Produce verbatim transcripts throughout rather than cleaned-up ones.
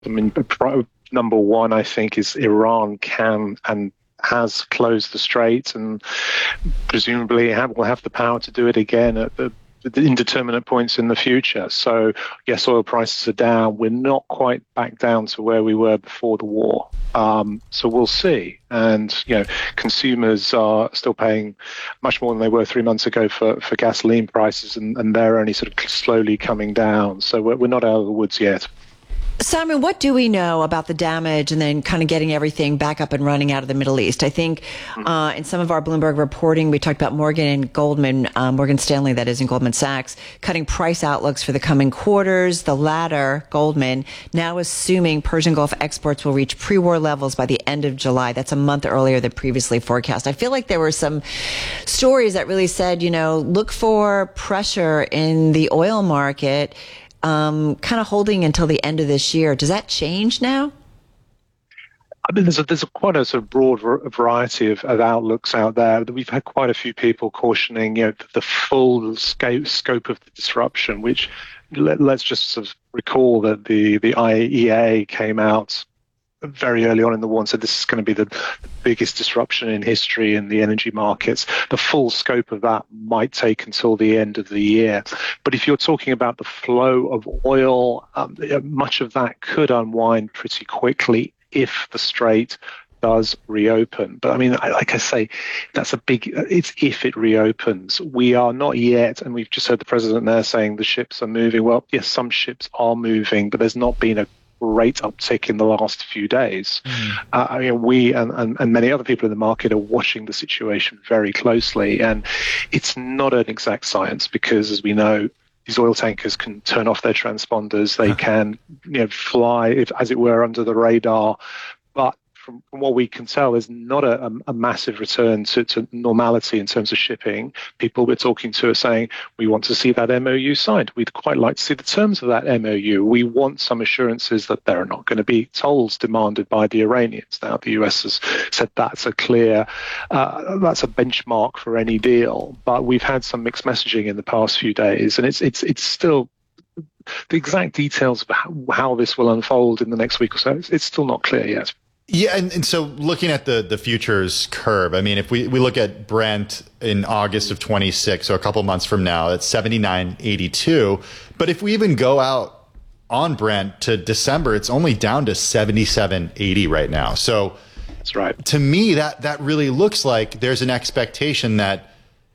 I mean, pro- number one, I think, is Iran can and has closed the strait, and presumably have, will have the power to do it again at the, the indeterminate points in the future. So, yes, oil prices are down. We're not quite back down to where we were before the war. Um, so we'll see. And, you know, consumers are still paying much more than they were three months ago for, for gasoline prices, and, and they're only sort of slowly coming down. So we're, we're not out of the woods yet. Simon, what do we know about the damage and then kind of getting everything back up and running out of the Middle East? I think uh, in some of our Bloomberg reporting, we talked about Morgan and Goldman, uh, Morgan Stanley, that is, and Goldman Sachs, cutting price outlooks for the coming quarters. The latter, Goldman, now assuming Persian Gulf exports will reach pre-war levels by the end of July. That's a month earlier than previously forecast. I feel like there were some stories that really said, you know, look for pressure in the oil market, Um, kind of holding until the end of this year. Does that change now? I mean, there's a, there's a quite a sort of broad variety of, of outlooks out there. We've had quite a few people cautioning, you know, the full scope, scope of the disruption, which let, let's just sort of recall that the, the I E A came out very early on in the war and said this is going to be the, the biggest disruption in history in the energy markets. The full scope of that might take until the end of the year. But if you're talking about the flow of oil, um, much of that could unwind pretty quickly if the strait does reopen. But I mean, like I say, that's a big, it's if it reopens. We are not yet, and we've just heard the president there saying the ships are moving. Well, yes, some ships are moving, but there's not been a great uptick in the last few days. Mm. Uh, I mean, we and, and, and many other people in the market are watching the situation very closely, and it's not an exact science because, as we know, these oil tankers can turn off their transponders. They can, you know, fly, if, as it were, under the radar. But from, from what we can tell, there's not a, a, a massive return to, to normality in terms of shipping. People we're talking to are saying, we want to see that M O U signed. We'd quite like to see the terms of that M O U. We want some assurances that there are not going to be tolls demanded by the Iranians. Now, the U S has said that's a clear, uh, that's a benchmark for any deal. But we've had some mixed messaging in the past few days, and it's it's it's still the exact details of how, how this will unfold in the next week or so. It's, it's still not clear yet. Yeah, and, and so looking at the, the futures curve, I mean, if we, we look at Brent in August of twenty-six, so a couple months from now, that's seventy-nine eighty-two. But if we even go out on Brent to December, it's only down to seventy-seven eighty right now. So that's right. To me, that, that really looks like there's an expectation that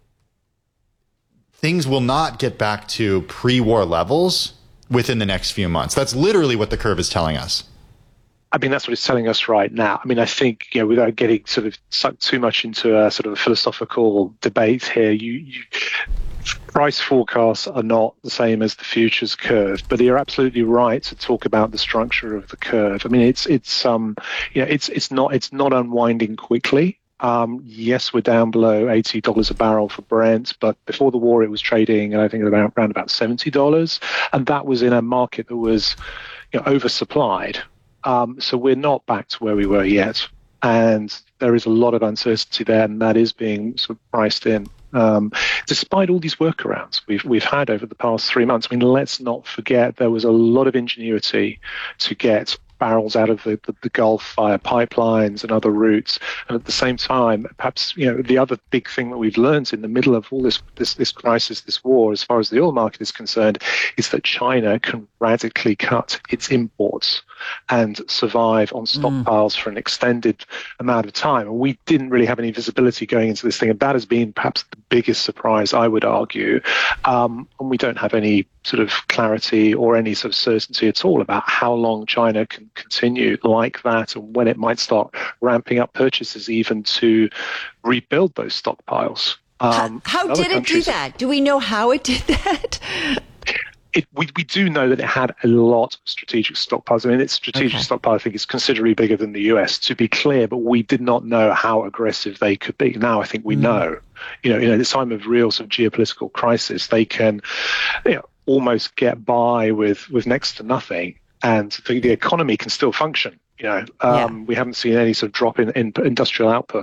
things will not get back to pre-war levels within the next few months. That's literally what the curve is telling us. I mean, that's what it's telling us right now. I mean, I think, you know, without getting sort of sucked too much into a sort of a philosophical debate here, you, you price forecasts are not the same as the futures curve, but you're absolutely right to talk about the structure of the curve. I mean, it's it's um, you know, it's it's not it's not unwinding quickly. Um, yes, we're down below eighty dollars a barrel for Brent, but before the war, it was trading, I think, around, around about seventy dollars, and that was in a market that was, you know, oversupplied. Um, so we're not back to where we were yet, and there is a lot of uncertainty there, and that is being sort of priced in. Um, despite all these workarounds we've we've had over the past three months, I mean, let's not forget there was a lot of ingenuity to get barrels out of the, the, the Gulf via pipelines and other routes. And at the same time, perhaps, you know, the other big thing that we've learned in the middle of all this, this, this crisis, this war, as far as the oil market is concerned, is that China can radically cut its imports and survive on stockpiles mm. for an extended amount of time. And we didn't really have any visibility going into this thing. And that has been perhaps the biggest surprise, I would argue. Um, and we don't have any sort of clarity or any sort of certainty at all about how long China can continue like that and when it might start ramping up purchases even to rebuild those stockpiles. Um, how how did it do that? Do we know how it did that? It, we, we do know that it had a lot of strategic stockpiles. I mean, its strategic okay. stockpile, I think, is considerably bigger than the U S, to be clear, but we did not know how aggressive they could be. Now I think we mm. know. You know, in a time of real sort of geopolitical crisis, they can, you know, almost get by with, with next to nothing, and the, the economy can still function. You know, um, yeah. we haven't seen any sort of drop in, in industrial output.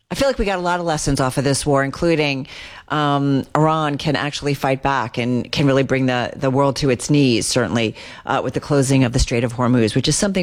I feel like we got a lot of lessons off of this war, including um, Iran can actually fight back and can really bring the, the world to its knees, certainly uh, with the closing of the Strait of Hormuz, which is something